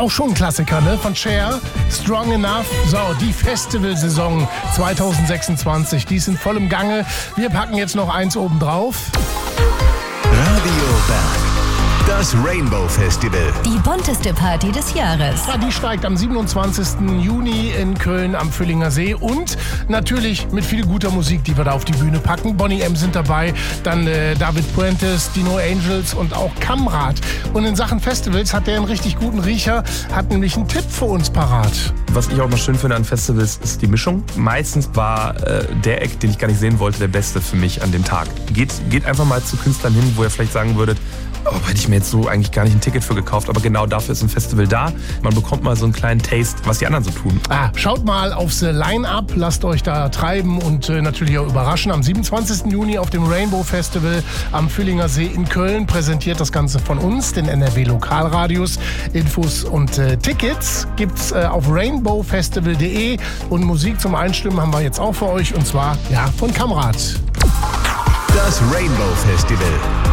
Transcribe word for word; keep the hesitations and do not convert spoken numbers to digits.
Auch schon ein Klassiker, ne? Von Cher, Strong Enough. So, die Festivalsaison zwanzig sechsundzwanzig, die ist in vollem Gange. Wir packen jetzt noch eins oben drauf. Radio Berg, das Rainbow Festival. Die bunteste Party des Jahres. Ja, die steigt am siebenundzwanzigsten Juni in Köln am Völlinger See und natürlich mit viel guter Musik, die wir da auf die Bühne packen. Boney M sind dabei, dann äh, David Puentes, die No Angels und auch Kamrat. Und in Sachen Festivals hat der einen richtig guten Riecher, hat nämlich einen Tipp für uns parat. Was ich auch mal schön finde an Festivals, ist die Mischung. Meistens war äh, der Act, den ich gar nicht sehen wollte, der beste für mich an dem Tag. Geht, geht einfach mal zu Künstlern hin, wo ihr vielleicht sagen würdet, oh, hätte ich mir jetzt so eigentlich gar nicht ein Ticket für gekauft, aber genau dafür ist ein Festival da. Man bekommt mal so einen kleinen Taste, was die anderen so tun. Ah, schaut mal aufs Line-Up, lasst euch da treiben und äh, natürlich auch überraschen. Am siebenundzwanzigsten Juni auf dem Rainbow Festival am Völlinger See in Köln präsentiert das Ganze von uns, den N R W Lokalradios. Infos und äh, Tickets gibt's äh, auf rainbow festival punkt de und Musik zum Einstimmen haben wir jetzt auch für euch und zwar ja von Kamrat. Das Rainbow Festival.